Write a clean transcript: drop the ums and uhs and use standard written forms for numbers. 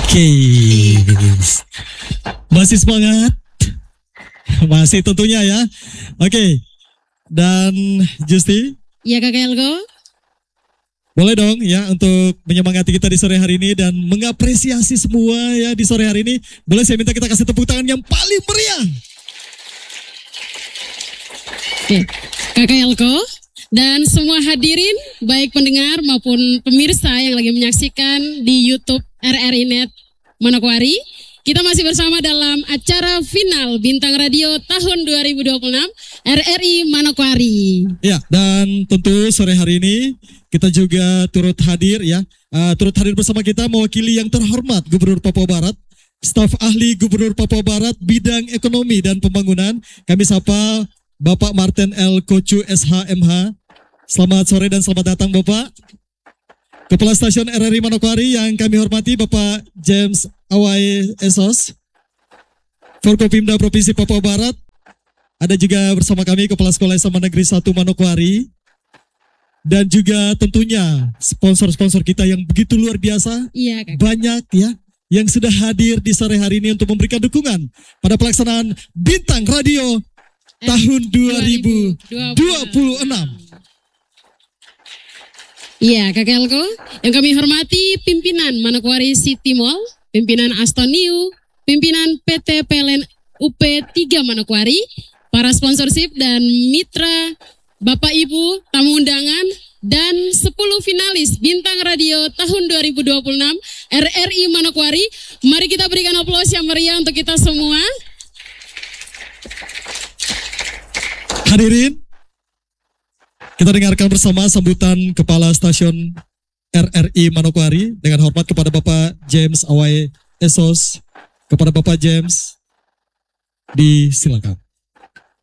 Oke, masih semangat, masih tentunya ya. Oke, dan Justi, Ya Kakak Elko. boleh dong ya untuk menyemangati kita di sore hari ini dan mengapresiasi semua ya di sore hari ini. Boleh saya minta kita kasih tepuk tangan yang paling meriah. Oke, Kakak Elko dan semua hadirin baik pendengar maupun pemirsa yang lagi menyaksikan di YouTube RRI Net Manokwari. Kita masih bersama dalam acara final Bintang Radio tahun 2026 RRI Manokwari. Ya, dan tentu sore hari ini kita juga turut hadir ya. Turut hadir bersama kita mewakili yang terhormat Gubernur Papua Barat, staf ahli Gubernur Papua Barat bidang ekonomi dan pembangunan. Kami sapa Bapak Martin L. Kocu SHMH. Selamat sore dan selamat datang Bapak. Kepala Stasiun RRI Manokwari yang kami hormati Bapak James Awai Esos, Forkopimda Provinsi Papua Barat. Ada juga bersama kami Kepala Sekolah SMA Negeri 1 Manokwari. Dan juga tentunya sponsor-sponsor kita yang begitu luar biasa. Iya, Kakak. Banyak ya yang sudah hadir di sore hari ini untuk memberikan dukungan pada pelaksanaan Bintang Radio tahun 2026. Iya, Kakak Elko, yang kami hormati pimpinan Manokwari City Mall, pimpinan Astoniu, pimpinan PT PLN UP3 Manokwari, para sponsorship dan mitra, Bapak Ibu, tamu undangan, dan 10 finalis Bintang Radio tahun 2026 RRI Manokwari. Mari kita berikan aplaus yang meriah untuk kita semua. Hadirin, kita dengarkan bersama sambutan Kepala Stasiun RRI Manokwari dengan hormat kepada Bapak James Awai Esos. Kepada Bapak James, disilakan.